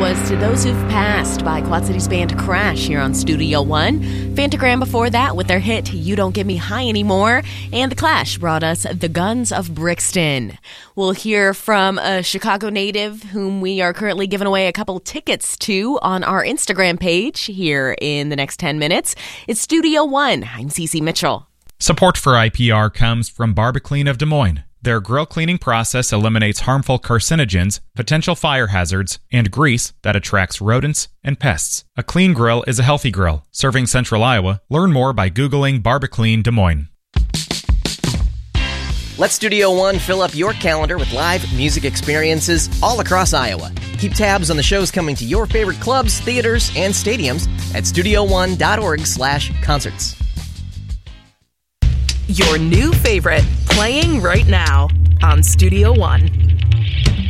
was To Those Who've Passed by Quad Cities band Crash here on Studio One. Phantogram before that with their hit You Don't Get Me High Anymore. And The Clash brought us The Guns of Brixton. We'll hear from a Chicago native whom we are currently giving away a couple tickets to on our Instagram page here in the next 10 minutes. It's Studio One. I'm Cece Mitchell. Support for IPR comes from Barbaclean of Des Moines. Their grill cleaning process eliminates harmful carcinogens, potential fire hazards, and grease that attracts rodents and pests. A clean grill is a healthy grill. Serving Central Iowa. Learn more by Googling Barbaclean Des Moines. Let Studio One fill up your calendar with live music experiences all across Iowa. Keep tabs on the shows coming to your favorite clubs, theaters, and stadiums at studioone.org/concerts. Your new favorite playing right now on Studio One.